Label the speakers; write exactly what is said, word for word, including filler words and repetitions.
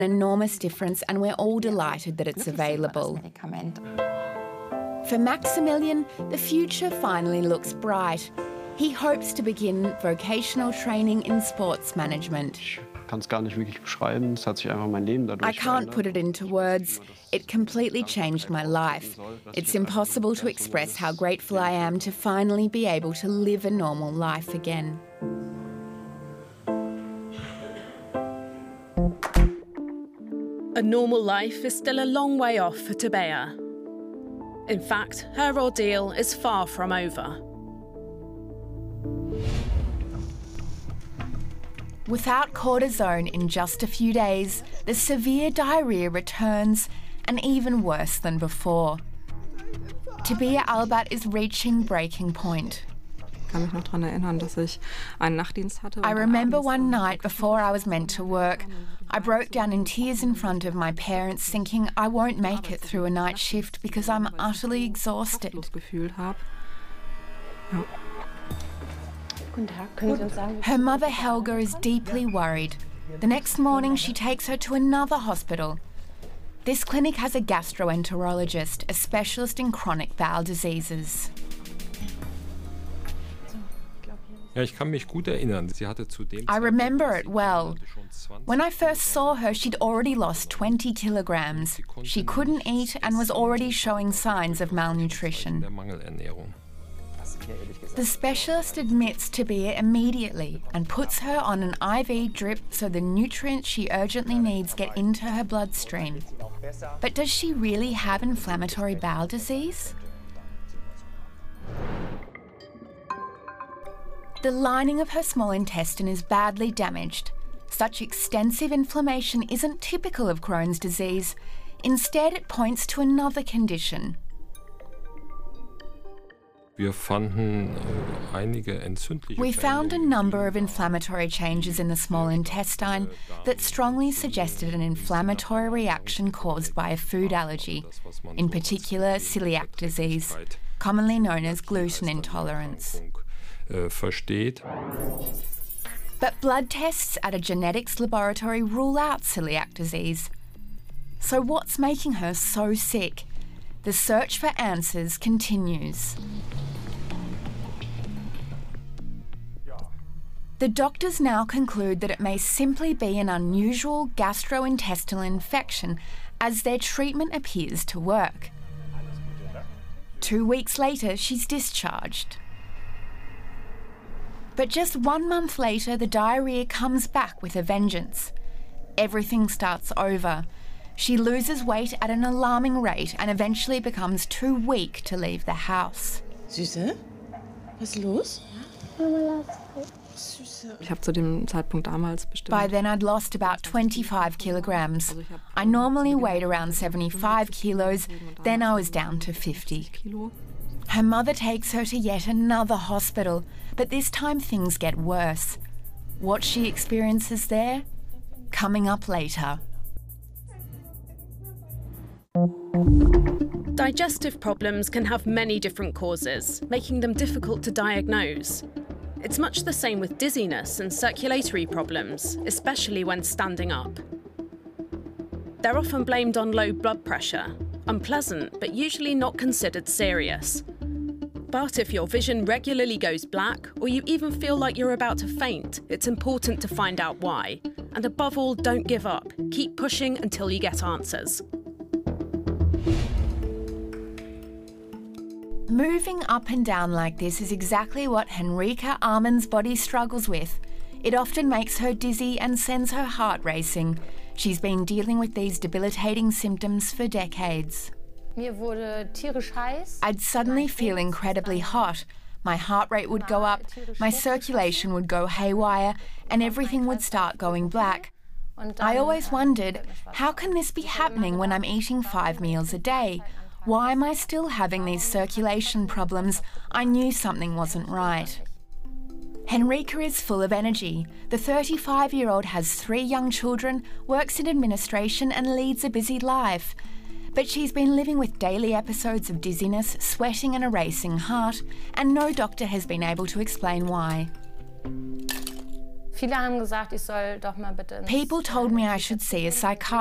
Speaker 1: enormous difference, and we're all delighted that it's available. For Maximilian, the future finally looks bright. He hopes to begin vocational training in sports management.
Speaker 2: I
Speaker 1: can't put it into words. It completely changed my life. It's impossible to express how grateful I am to finally be able to live a normal life again.
Speaker 3: A normal life is still a long way off for Tabea. In fact, her ordeal is far from over.
Speaker 1: Without cortisone in just a few days, the severe diarrhoea returns, and even worse than before. Tabea Albert is reaching breaking point.
Speaker 4: I
Speaker 1: remember one night before I was meant to work, I broke down in tears in front of my parents, thinking I won't make it through a night shift because I'm utterly exhausted. Her mother Helga is deeply worried. The next morning she takes her to another hospital. This clinic has a gastroenterologist, a specialist in chronic bowel diseases.
Speaker 5: I
Speaker 1: remember it well. When I first saw her, she'd already lost twenty kilograms. She couldn't eat and was already showing signs of malnutrition. The specialist admits Tabea immediately and puts her on an I V drip so the nutrients she urgently needs get into her bloodstream. But does she really have inflammatory bowel disease? The lining of her small intestine is badly damaged. Such extensive inflammation isn't typical of Crohn's disease. Instead, it points to another condition.
Speaker 5: We found
Speaker 1: a number of inflammatory changes in the small intestine that strongly suggested an inflammatory reaction caused by a food allergy, in particular celiac disease, commonly known as gluten intolerance. But blood tests at a genetics laboratory rule out celiac disease. So what's making her so sick? The search for answers continues. The doctors now conclude that it may simply be an unusual gastrointestinal infection, as their treatment appears to work. Two weeks later, she's discharged. But just one month later, the diarrhoea comes back with a vengeance. Everything starts over. She loses weight at an alarming rate and eventually becomes too weak to leave the house.
Speaker 6: Süße, was ist los?
Speaker 1: By then I'd lost about twenty-five kilograms. I normally weighed around seventy-five kilos, then I was down to fifty. Her mother takes her to yet another hospital, but this time things get worse. What she experiences there? Coming up later.
Speaker 3: Digestive problems can have many different causes, making them difficult to diagnose. It's much the same with dizziness and circulatory problems, especially when standing up. They're often blamed on low blood pressure, unpleasant but usually not considered serious. But if your vision regularly goes black, or you even feel like you're about to faint, it's important to find out why. And above all, don't give up. Keep pushing until you get answers.
Speaker 1: Moving up and down like this is exactly what Henrika Ahrmann's body struggles with. It often makes her dizzy and sends her heart racing. She's been dealing with these debilitating symptoms for decades. I'd suddenly feel incredibly hot. My heart rate would go up, my circulation would go haywire, and everything would start going black. I always wondered, how can this be happening when I'm eating five meals a day? Why am I still having these circulation problems? I knew something wasn't right. Henrika is full of energy. The thirty-five-year-old has three young children, works in administration and leads a busy life. But she's been living with daily episodes of dizziness, sweating and a racing heart, and no doctor has been able to explain why. People told me I should see a psychiatrist.